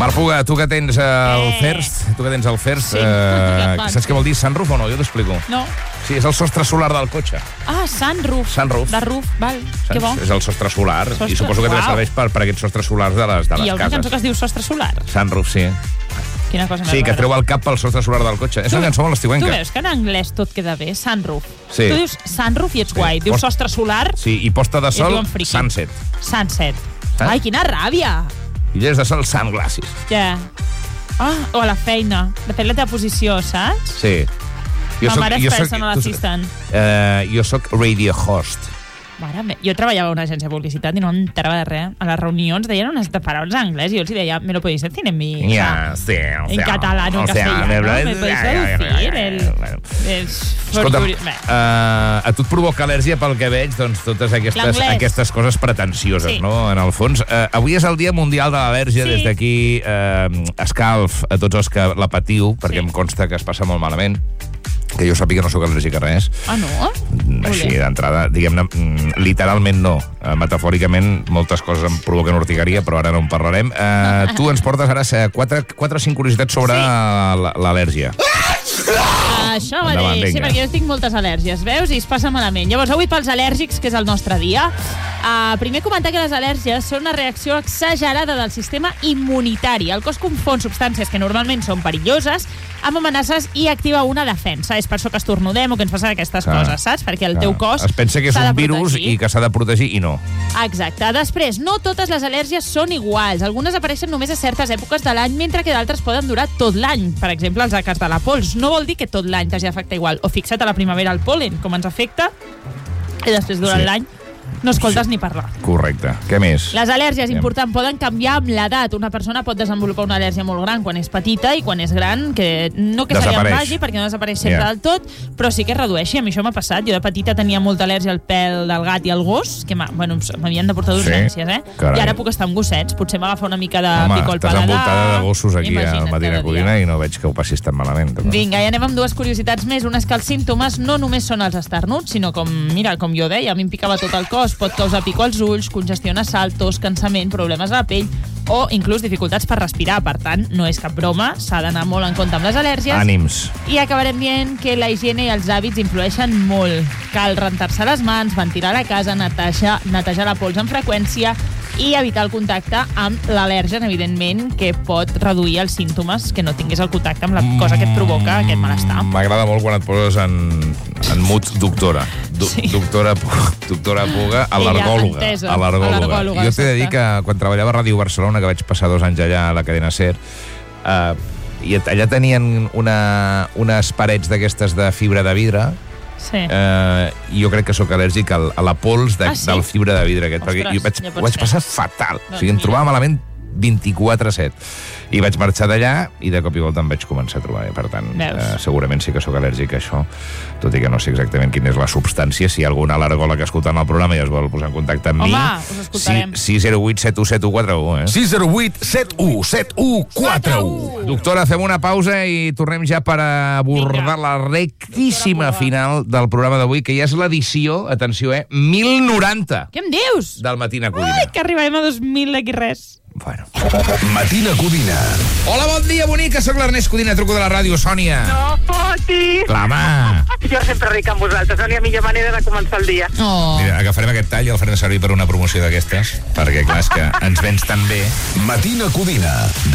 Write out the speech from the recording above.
Marc Puga, tu que tens el First, saps què vol dir sunroof o no? Jo t'explico. No. Sí, és el sostre solar del cotxe. Ah, sunroof. Sunroof. De roof, val. Que bo. És el sostre solar, i suposo que també serveix per aquests sostres solars de les cases. I hi ha una cançó que es diu Sostre Solar. Sunroof, sí. Quina cosa més Sí, que rara. treu el cap pel sostre solar del cotxe. És una cançó molt estiuenca. Tu veus que en anglès tot queda bé? Sunroof. Sí. Tu dius sunroof i ets guai. Dius sostre solar, Sí, i posta de sol, diuen friki. sunset. sunset. Saps? Ai, quina ràbia. I llers de sol, sunglasses. Ja. Ah, o a la feina. De fet, la teva posició, saps? Sí. Ma mare és personal assistant. Jo soc radio host. Mare meva. Jo treballava a una agència de publicitat i no enterava de res. A les reunions deien unes paraules en anglès i jo els deia, me lo podéis decir en mi... Ja, sí. En català, no en castellano. Me podéis traducir Escolta, a tu et provoca al·lèrgia pel que veig, doncs totes aquestes coses pretensioses, no? En el fons. Avui és el Dia Mundial de l'Al·lèrgia. Des d'aquí escalf a tots els que la patiu, perquè em consta que es passa molt malament. Que jo sàpiga no sóc al·lèrgic a res. Ah, no? Així, d'entrada, diguem-ne, literalment no. Metafòricament, moltes coses em provoquen urticaria, però ara no en parlarem. Tu ens portes ara 4 o 5 curiositats sobre l'al·lèrgia. Això mateix, sí, perquè jo tinc moltes al·lèrgies, veus? I es passa malament. Llavors, avui pels al·lèrgics, que és el nostre dia, primer comentar que les al·lèrgies són una reacció exagerada del sistema immunitari. El cos confon substàncies que normalment són perilloses amb amenaces i activa una defensa. És per això que estornudem o que ens passen aquestes coses, saps? Perquè el teu cos es pensa que és un virus i que s'ha de protegir i no. Exacte. Després, no totes les al·lèrgies són iguals. Algunes apareixen només a certes èpoques de l'any, mentre que d'altres poden durar tot l'any. Per exemple, els àcars de la pols. No vol dir que tot l'any t'hagi d'afectar igual. O fixa't a la primavera el pol·len, com ens afecta, i després durant l'any no escoltes ni parlar. Correcte. Què més? Les al·lèrgies, important, poden canviar amb l'edat. Una persona pot desenvolupar una al·lèrgia molt gran quan és petita i quan és gran, que no que se li envagi, perquè no desapareix sempre del tot, però sí que es redueixi. A mi això m'ha passat. Jo de petita tenia molta al·lèrgia al pèl del gat i al gos, que m'havien de portar d'urgències, I ara puc estar amb gossets. Potser m'agafa una mica de picor al paladar. Estàs envoltada de gossos aquí al Matina Codina i no veig que ho passis tan malament. Vinga, i anem amb 2 curiositats més. Una és que els símptomes no només són els esternuts, sinó com jo deia, a mi em picava tot el cos, pot causar picor als ulls, congestió nasal, tos, cansament, problemes a la pell o inclús dificultats per respirar. Per tant, no és cap broma, s'ha d'anar molt en compte amb les al·lèrgies. Ànims. I acabarem dient que la higiene i els hàbits influeixen molt. Cal rentar-se les mans, ventilar la casa, netejar la pols amb freqüència i evitar el contacte amb l'al·lèrgen, evidentment, que pot reduir els símptomes que no tinguis el contacte amb la cosa que et provoca aquest malestar. M'agrada molt quan et poses en mood doctora. Doctora Puga, al·lergòloga. Jo t'he de dir que quan treballava a Ràdio Barcelona, que vaig passar 2 anys allà a la cadena SER, i allà tenien unes parets d'aquestes de fibra de vidre. Jo crec que sóc al·lèrgic a la pols del fibra de vidre aquest, perquè ho vaig passar fatal. O sigui, em trobava malament 24/7. I vaig marxar d'allà i de cop i volta em vaig començar a trobar. Per tant, segurament sí que sóc al·lèrgic a això, tot i que no sé exactament quina és la substància. Si hi ha algun al·lergòleg escoltant el programa i es vol posar en contacte amb mi... Home, us escoltarem. 608 717141, 608 717141. Doctora, fem una pausa i tornem ja per abordar la rectíssima final del programa d'avui, que ja és l'edició, atenció, 1090. Què em dius? Del Matina Codina. Ai, que arribarem a 2000 d'aquí res. Bueno. Matina Codina. Hola, bon dia, bonica. Soc l'Ernest Codina, truco de la ràdio, Sònia. No fotis. Clar, home. Jo sempre ric amb vosaltres, és la millor manera de començar el dia. Mira, agafarem aquest tall i el farem servir per una promoció d'aquestes, perquè clar, és que ens vens tan bé. Matina Codina.